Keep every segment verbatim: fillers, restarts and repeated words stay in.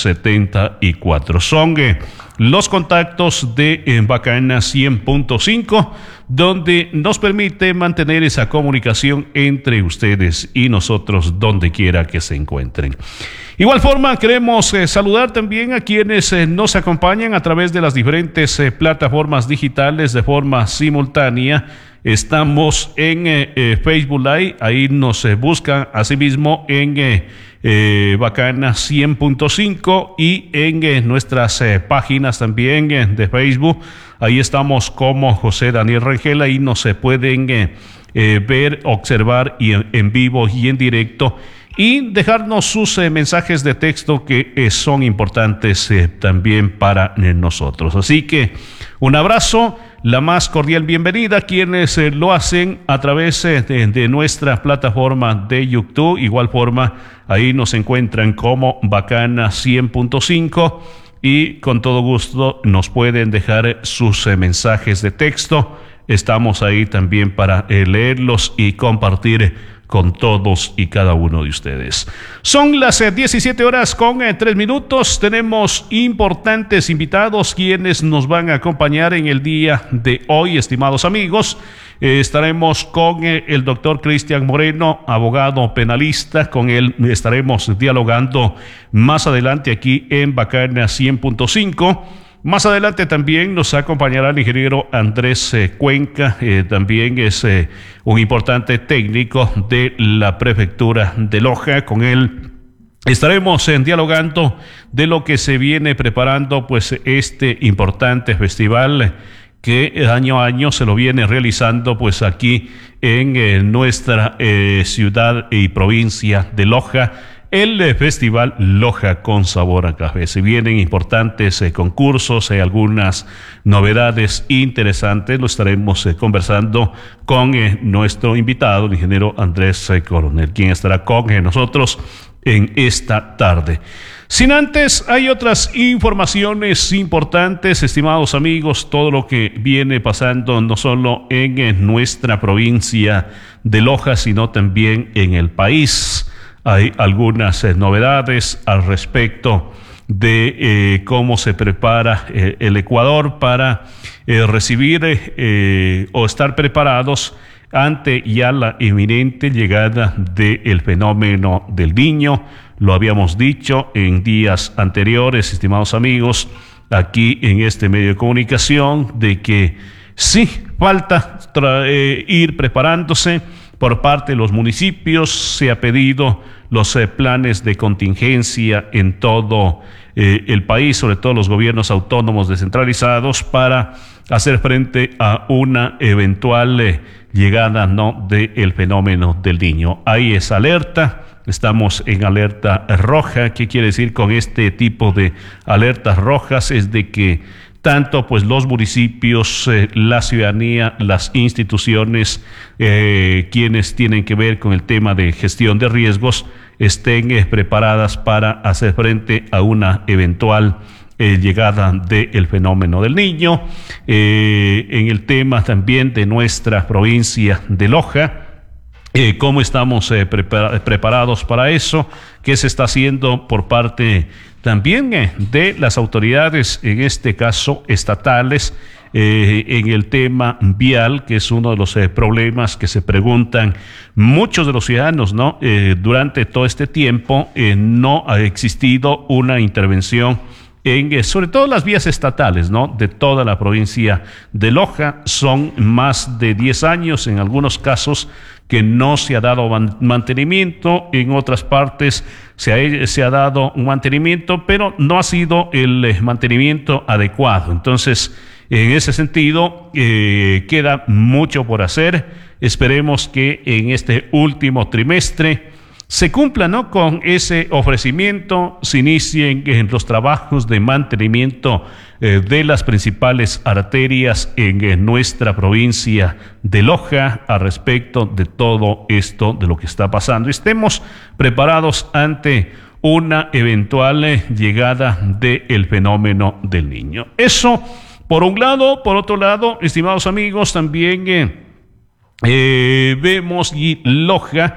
setenta y cuatro. Son eh, los contactos de eh, Bacana cien punto cinco, donde nos permite mantener esa comunicación entre ustedes y nosotros donde quiera que se encuentren. Igual forma, queremos eh, saludar también a quienes eh, nos acompañan a través de las diferentes eh, plataformas digitales de forma simultánea. Estamos en eh, eh, Facebook Live, ahí nos eh, buscan asimismo en eh, eh, Bacana cien punto cinco y en eh, nuestras eh, páginas también eh, de Facebook. Ahí estamos como José Daniel Rangel, ahí nos se pueden eh, eh, ver, observar y en, en vivo y en directo, y dejarnos sus eh, mensajes de texto que eh, son importantes eh, también para eh, nosotros. Así que un abrazo, la más cordial bienvenida a quienes eh, lo hacen a través eh, de, de nuestra plataforma de YouTube. Igual forma, ahí nos encuentran como Bacana cien punto cinco y con todo gusto nos pueden dejar sus eh, mensajes de texto. Estamos ahí también para eh, leerlos y compartir con todos y cada uno de ustedes. Son las eh, diecisiete horas con eh, tres minutos. Tenemos importantes invitados quienes nos van a acompañar en el día de hoy, estimados amigos. Eh, estaremos con eh, el doctor Cristian Moreno, abogado penalista. Con él estaremos dialogando más adelante aquí en Bacana cien punto cinco. Más adelante también nos acompañará el ingeniero Andrés eh, Cuenca, eh, también es eh, un importante técnico de la prefectura de Loja. Con él estaremos eh, dialogando de lo que se viene preparando, pues este importante festival que año a año se lo viene realizando pues aquí en eh, nuestra eh, ciudad y provincia de Loja. El eh, Festival Loja con Sabor a Café. Se vienen importantes eh, concursos, hay eh, algunas novedades interesantes. Lo estaremos eh, conversando con eh, nuestro invitado, el ingeniero Andrés eh, Coronel, quien estará con eh, nosotros en esta tarde. Sin antes, hay otras informaciones importantes, estimados amigos, todo lo que viene pasando no solo en, en nuestra provincia de Loja, sino también en el país. Hay algunas eh, novedades al respecto de eh, cómo se prepara eh, el Ecuador para eh, recibir eh, o estar preparados ante ya la inminente llegada del fenómeno del Niño. Lo habíamos dicho en días anteriores, estimados amigos, aquí en este medio de comunicación, de que sí falta eh, ir preparándose. Por parte de los municipios se ha pedido los eh, planes de contingencia en todo eh, el país, sobre todo los gobiernos autónomos descentralizados, para hacer frente a una eventual eh, llegada no del fenómeno del Niño. Hay esa alerta, estamos en alerta roja. ¿Qué quiere decir con este tipo de alertas rojas? Es de que tanto pues los municipios, eh, la ciudadanía, las instituciones, eh, quienes tienen que ver con el tema de gestión de riesgos, estén eh, preparadas para hacer frente a una eventual eh, llegada del fenómeno del Niño. Eh, en el tema también de nuestra provincia de Loja, Eh, ¿cómo estamos eh, prepara- preparados para eso? ¿Qué se está haciendo por parte también eh, de las autoridades, en este caso estatales, eh, en el tema vial, que es uno de los eh, problemas que se preguntan muchos de los ciudadanos, ¿no? Eh, durante todo este tiempo eh, no ha existido una intervención en, eh, sobre todo las vías estatales, ¿no? De toda la provincia de Loja. Son más de diez años en algunos casos que no se ha dado man- mantenimiento, en otras partes se ha, se ha dado un mantenimiento, pero no ha sido el eh, mantenimiento adecuado. Entonces, en ese sentido, eh, queda mucho por hacer. Esperemos que en este último trimestre se cumpla, ¿no?, con ese ofrecimiento, se inicien en los trabajos de mantenimiento eh, de las principales arterias en, en nuestra provincia de Loja a respecto de todo esto, de lo que está pasando. Estemos preparados ante una eventual eh, llegada del fenómeno del Niño. Eso por un lado. Por otro lado, estimados amigos, también eh, eh, vemos y Loja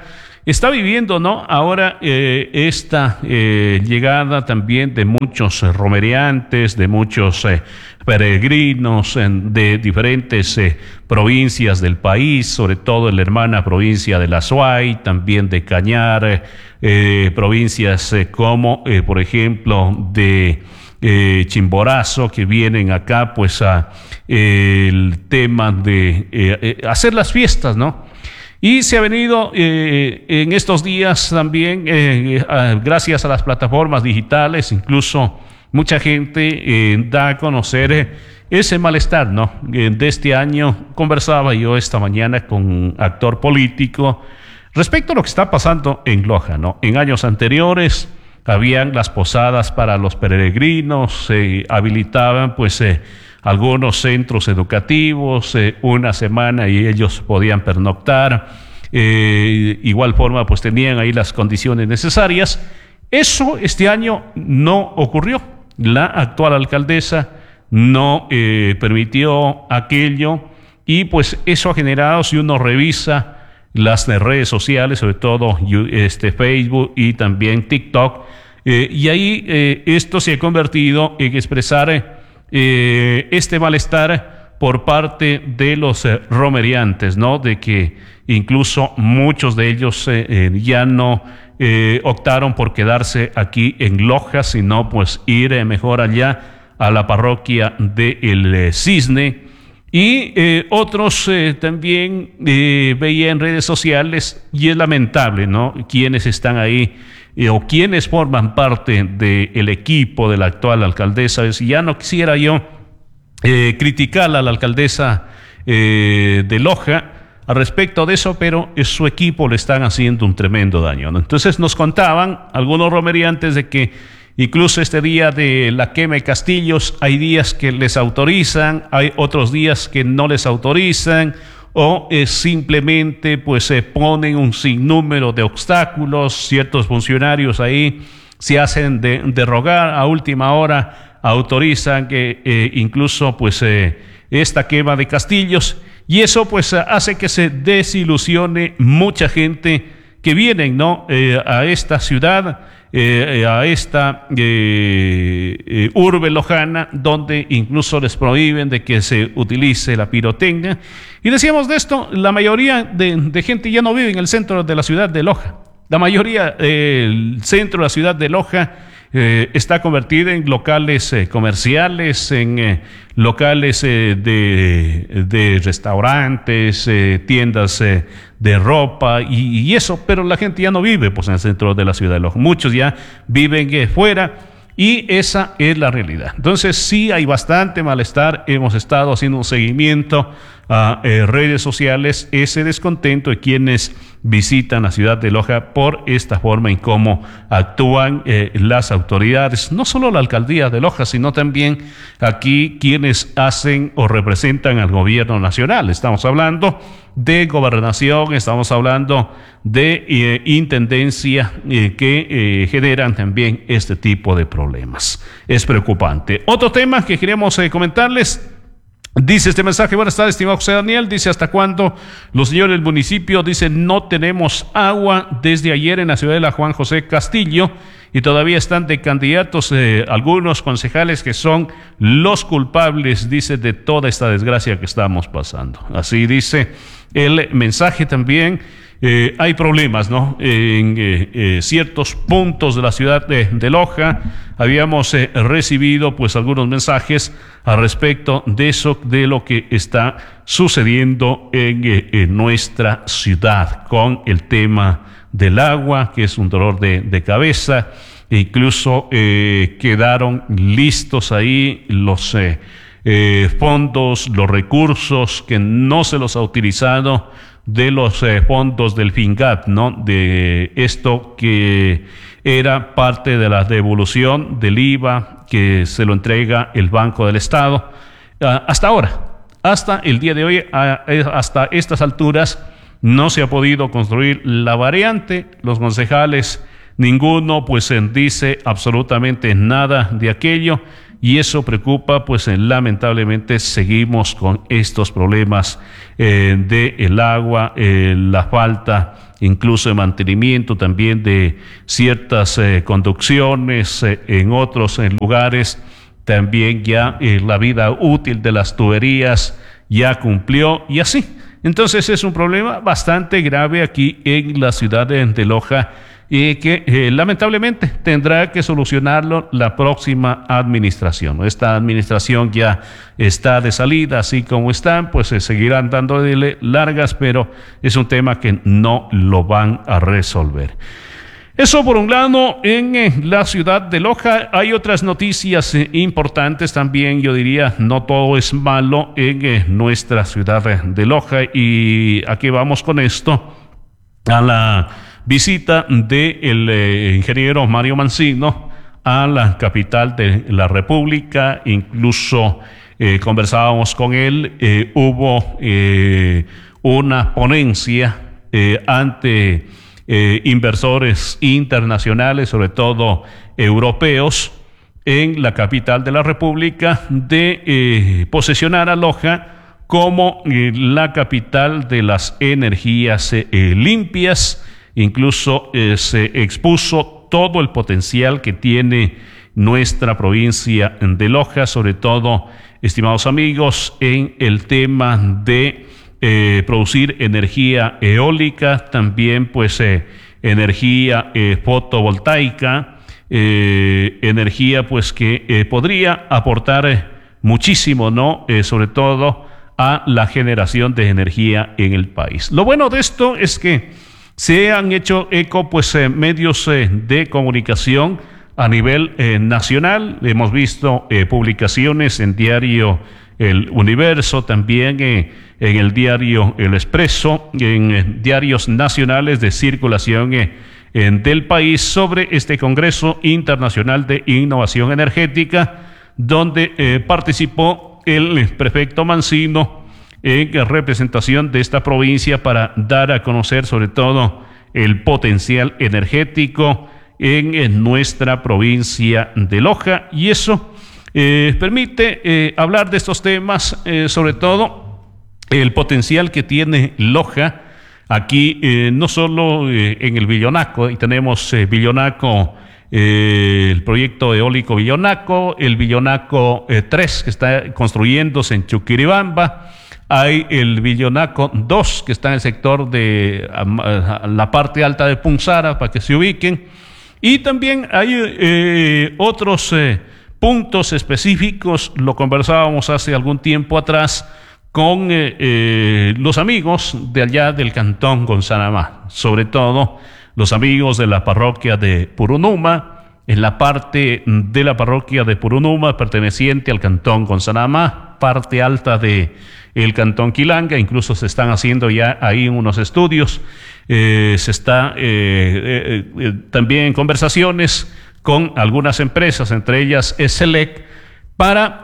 está viviendo, ¿no? Ahora eh, esta eh, llegada también de muchos eh, romeriantes, de muchos eh, peregrinos en, de diferentes eh, provincias del país, sobre todo en la hermana provincia de La Suay, también de Cañar, eh, eh, provincias eh, como, eh, por ejemplo, de eh, Chimborazo, que vienen acá, pues, a eh, el tema de eh, eh, hacer las fiestas, ¿no? Y se ha venido eh, en estos días también, eh, a, gracias a las plataformas digitales, incluso mucha gente eh, da a conocer eh, ese malestar, ¿no? Eh, de este año conversaba yo esta mañana con un actor político respecto a lo que está pasando en Loja, ¿no? En años anteriores habían las posadas para los peregrinos, se eh, habilitaban pues eh, algunos centros educativos, eh, una semana y ellos podían pernoctar, eh, igual forma pues tenían ahí las condiciones necesarias. Eso este año no ocurrió. La actual alcaldesa no eh, permitió aquello y pues eso ha generado, si uno revisa las redes sociales, sobre todo este, Facebook y también TikTok, eh, y ahí eh, esto se ha convertido en expresar Eh, este malestar por parte de los eh, romeriantes, ¿no? De que incluso muchos de ellos eh, eh, ya no eh, optaron por quedarse aquí en Loja, sino pues ir eh, mejor allá a la parroquia de El eh, Cisne. Y eh, otros eh, también eh, veía en redes sociales, y es lamentable, ¿no? Quienes están ahí eh, o quienes forman parte del equipo de la actual alcaldesa. Es, ya no quisiera yo eh, criticar a la alcaldesa eh, de Loja al respecto de eso, pero es su equipo le están haciendo un tremendo daño, ¿no? Entonces nos contaban algunos romeriantes de que incluso este día de la quema de castillos, hay días que les autorizan, hay otros días que no les autorizan, o eh, simplemente pues se eh, ponen un sinnúmero de obstáculos. Ciertos funcionarios ahí se hacen de, de rogar, a última hora autorizan que eh, incluso pues eh, esta quema de castillos, y eso pues hace que se desilusione mucha gente que vienen, ¿no? eh, a esta ciudad, Eh, a esta eh, eh, urbe lojana, donde incluso les prohíben de que se utilice la pirotecnia. Y decíamos de esto, la mayoría de, de gente ya no vive en el centro de la ciudad de Loja. La mayoría del eh, centro de la ciudad de Loja eh, está convertida en locales eh, comerciales, en eh, locales eh, de, de restaurantes, eh, tiendas eh, de ropa y, y eso, pero la gente ya no vive pues en el centro de la ciudad de Loja. Muchos ya viven eh, fuera, y esa es la realidad. Entonces sí hay bastante malestar. Hemos estado haciendo un seguimiento a eh, redes sociales, ese descontento de quienes visitan la ciudad de Loja por esta forma en cómo actúan eh, las autoridades, no solo la alcaldía de Loja, sino también aquí quienes hacen o representan al gobierno nacional. Estamos hablando de gobernación, estamos hablando de eh, intendencia eh, que eh, generan también este tipo de problemas. Es preocupante. Otro tema que queremos eh, comentarles. Dice este mensaje: buenas tardes, estimado José Daniel. Dice: ¿hasta cuándo los señores del municipio dicen no tenemos agua? Desde ayer en la ciudad de la Juan José Castillo, y todavía están de candidatos eh, algunos concejales que son los culpables, dice, de toda esta desgracia que estamos pasando. Así dice el mensaje también. Eh, hay problemas, ¿no? En eh, eh, ciertos puntos de la ciudad de, de Loja. Habíamos eh, recibido pues algunos mensajes al respecto de eso, de lo que está sucediendo en, eh, en nuestra ciudad con el tema del agua, que es un dolor de, de cabeza. E incluso eh, quedaron listos ahí los eh, eh, fondos, los recursos que no se los ha utilizado, de los eh, fondos del FINGAT, ¿no? De esto que era parte de la devolución del I V A que se lo entrega el Banco del Estado. Uh, hasta ahora, hasta el día de hoy, uh, hasta estas alturas, no se ha podido construir la variante. Los concejales, ninguno pues dice absolutamente nada de aquello, y eso preocupa. Pues eh, lamentablemente seguimos con estos problemas eh, de el agua, eh, la falta incluso el mantenimiento también de ciertas eh, conducciones eh, en otros eh, lugares. También ya eh, la vida útil de las tuberías ya cumplió y así. Entonces es un problema bastante grave aquí en la ciudad de, de Loja y que eh, lamentablemente tendrá que solucionarlo la próxima administración. Esta administración ya está de salida, así como están, pues se seguirán dándole largas, pero es un tema que no lo van a resolver. Eso por un lado en eh, la ciudad de Loja. Hay otras noticias eh, importantes también, yo diría, no todo es malo en eh, nuestra ciudad de Loja, y aquí vamos con esto, a la visita del eh, ingeniero Mario Mancino a la capital de la República. Incluso eh, conversábamos con él, eh, hubo eh, una ponencia eh, ante Eh, inversores internacionales, sobre todo europeos, en la capital de la República, de eh, posesionar a Loja como eh, la capital de las energías eh, limpias. Incluso eh, se expuso todo el potencial que tiene nuestra provincia de Loja, sobre todo, estimados amigos, en el tema de Eh, producir energía eólica, también pues eh, energía eh, fotovoltaica, eh, energía pues que eh, podría aportar eh, muchísimo, ¿no? Eh, sobre todo a la generación de energía en el país. Lo bueno de esto es que se han hecho eco pues eh, medios eh, de comunicación a nivel eh, nacional. Hemos visto eh, publicaciones en diario El Universo, también eh, en el diario El Expreso, en eh, diarios nacionales de circulación eh, en, del país, sobre este Congreso Internacional de Innovación Energética, donde eh, participó el prefecto Mancino en representación de esta provincia para dar a conocer sobre todo el potencial energético en, en nuestra provincia de Loja, y eso Eh, permite eh, hablar de estos temas, eh, sobre todo el potencial que tiene Loja aquí, eh, no solo eh, en el Villonaco, y tenemos eh, Villonaco, eh, el proyecto eólico Villonaco, el Villonaco eh, tres que está construyéndose en Chuquiribamba, hay el Villonaco dos que está en el sector de a, a la parte alta de Punzara, para que se ubiquen, y también hay eh, otros eh, puntos específicos. Lo conversábamos hace algún tiempo atrás con eh, eh, los amigos de allá del cantón Gonzanamá, sobre todo los amigos de la parroquia de Purunuma, en la parte de la parroquia de Purunuma perteneciente al cantón Gonzanamá, parte alta de el cantón Quilanga. Incluso se están haciendo ya ahí unos estudios, eh, se está eh, eh, eh, también en conversaciones con algunas empresas, entre ellas Selec, para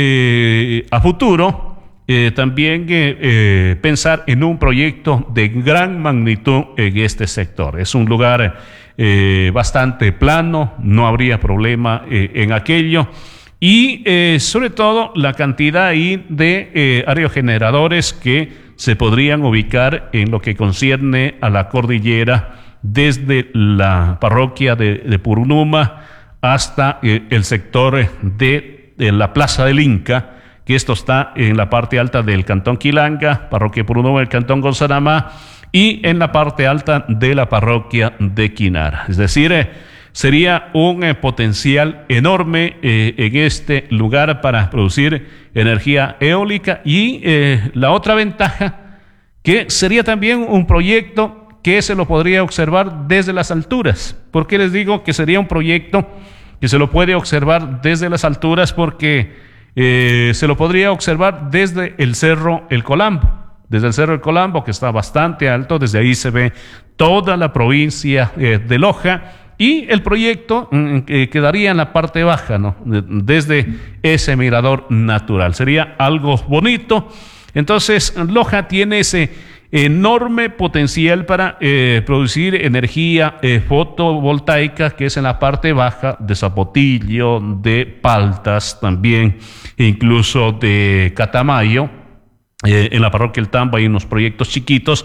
eh, a futuro eh, también eh, eh, pensar en un proyecto de gran magnitud en este sector. Es un lugar eh, bastante plano, no habría problema eh, en aquello, y eh, sobre todo la cantidad ahí de eh, aerogeneradores que se podrían ubicar en lo que concierne a la cordillera, desde la parroquia de, de Purunuma hasta eh, el sector de, de la Plaza del Inca, que esto está en la parte alta del cantón Quilanga, parroquia de Purunuma del cantón Gonzanamá, y en la parte alta de la parroquia de Quinara. Es decir, eh, sería un eh, potencial enorme eh, en este lugar para producir energía eólica, y eh, la otra ventaja, que sería también un proyecto que se lo podría observar desde las alturas. ¿Por qué les digo que sería un proyecto que se lo puede observar desde las alturas? Porque eh, se lo podría observar desde el Cerro El Colambo, desde el Cerro El Colambo, que está bastante alto. Desde ahí se ve toda la provincia eh, de Loja, y el proyecto eh, quedaría en la parte baja, ¿no? Desde ese mirador natural. Sería algo bonito. Entonces, Loja tiene ese enorme potencial para eh, producir energía eh, fotovoltaica, que es en la parte baja de Zapotillo, de Paltas también, e incluso de Catamayo. Eh, en la parroquia El Tambo hay unos proyectos chiquitos,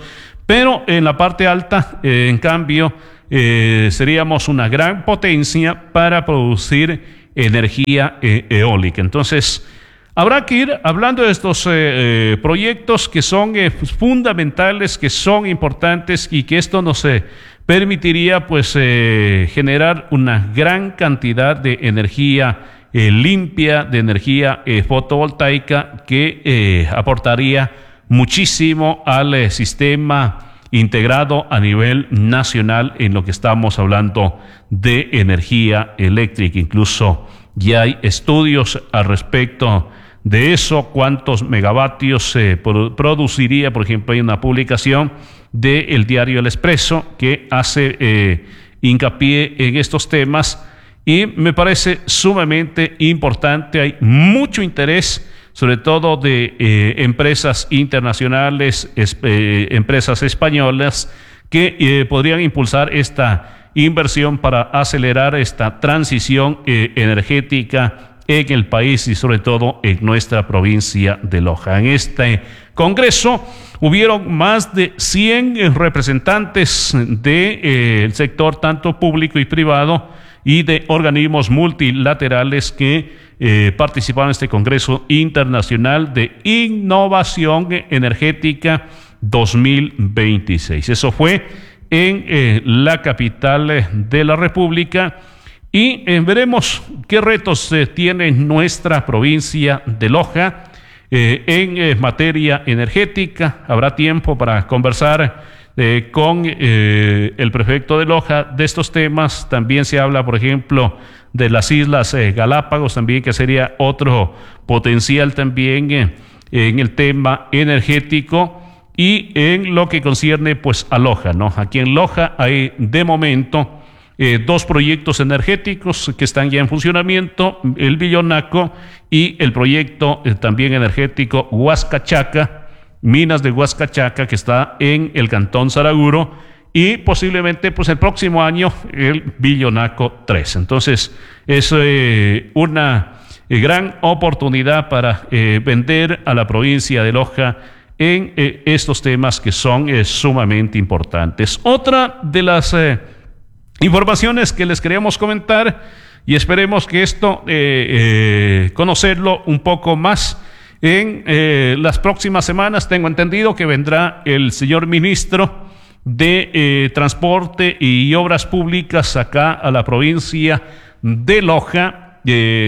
Pero en la parte alta, eh, en cambio, eh, seríamos una gran potencia para producir energía eh, eólica. Entonces, habrá que ir hablando de estos eh, eh, proyectos que son eh, fundamentales, que son importantes y que esto nos eh, permitiría pues eh, generar una gran cantidad de energía eh, limpia, de energía eh, fotovoltaica que eh, aportaría muchísimo al eh, sistema integrado a nivel nacional en lo que estamos hablando de energía eléctrica. Incluso ya hay estudios al respecto de eso, cuántos megavatios se produ- produciría. Por ejemplo, hay una publicación del diario El Expreso que hace eh, hincapié en estos temas y me parece sumamente importante. Hay mucho interés, sobre todo de eh, empresas internacionales, es, eh, empresas españolas, que eh, podrían impulsar esta inversión para acelerar esta transición eh, energética en el país y sobre todo en nuestra provincia de Loja. En este congreso hubieron más de cien representantes del de, eh, sector tanto público y privado y de organismos multilaterales que eh, participaron en este Congreso Internacional de Innovación Energética dos mil veintiséis. Eso fue en eh, la capital de la República. Y eh, veremos qué retos eh, tiene nuestra provincia de Loja eh, en eh, materia energética. Habrá tiempo para conversar eh, con eh, el prefecto de Loja de estos temas. También se habla, por ejemplo, de las Islas eh, Galápagos, también que sería otro potencial también eh, en el tema energético y en lo que concierne pues a Loja, ¿no? Aquí en Loja hay de momento Eh, dos proyectos energéticos que están ya en funcionamiento, el Villonaco y el proyecto eh, también energético Huascachaca, Minas de Huascachaca, que está en el Cantón Saraguro, y posiblemente pues el próximo año el Villonaco tres. Entonces es eh, una eh, gran oportunidad para eh, vender a la provincia de Loja en eh, estos temas que son eh, sumamente importantes. Otra de las eh, informaciones que les queríamos comentar, y esperemos que esto eh, eh, conocerlo un poco más en eh, las próximas semanas. Tengo entendido que vendrá el señor ministro de eh, Transporte y Obras Públicas acá a la provincia de Loja.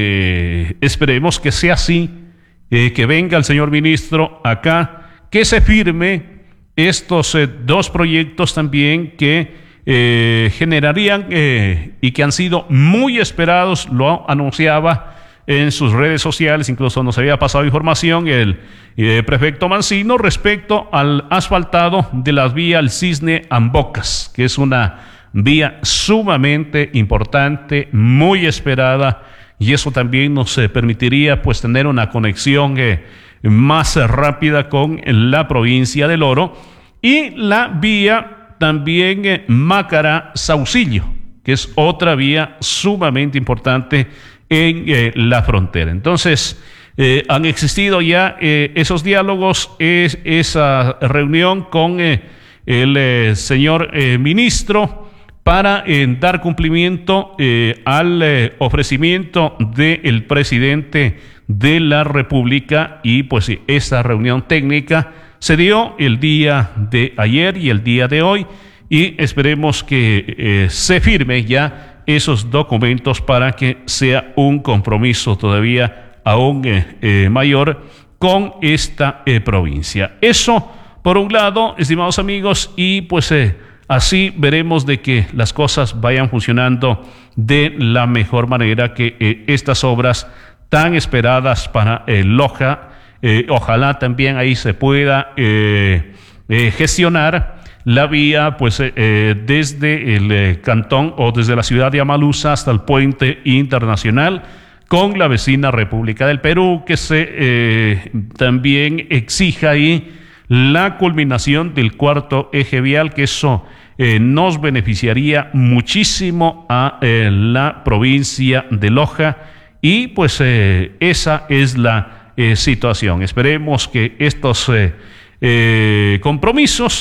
Eh, esperemos que sea así, eh, que venga el señor ministro acá, que se firme estos eh, dos proyectos también que Eh, generarían eh, y que han sido muy esperados. Lo anunciaba en sus redes sociales, incluso nos había pasado información el eh, prefecto Mancino respecto al asfaltado de la vía El Cisne Ambocas, que es una vía sumamente importante, muy esperada, y eso también nos eh, permitiría pues tener una conexión eh, más eh, rápida con la provincia del Oro, y la vía también eh, Mácara-Saucillo, que es otra vía sumamente importante en eh, la frontera. Entonces, eh, han existido ya eh, esos diálogos, es, esa reunión con eh, el eh, señor eh, ministro para eh, dar cumplimiento eh, al eh, ofrecimiento del presidente de la República, y pues esa reunión técnica se dio el día de ayer y el día de hoy, y esperemos que eh, se firme ya esos documentos para que sea un compromiso todavía aún eh, eh, mayor con esta eh, provincia. Eso por un lado, estimados amigos, y pues eh, así veremos de que las cosas vayan funcionando de la mejor manera, que eh, estas obras tan esperadas para eh, Loja, Eh, ojalá también ahí se pueda eh, eh, gestionar la vía pues eh, eh, desde el eh, cantón o desde la ciudad de Amaluza hasta el puente internacional con la vecina República del Perú, que se eh, también exija ahí la culminación del cuarto eje vial, que eso eh, nos beneficiaría muchísimo a eh, la provincia de Loja, y pues eh, esa es la Eh, situación. Esperemos que estos eh, eh, compromisos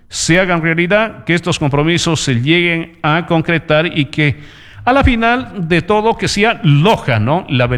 se hagan realidad, que estos compromisos se lleguen a concretar y que a la final de todo que sea Loja, ¿no? La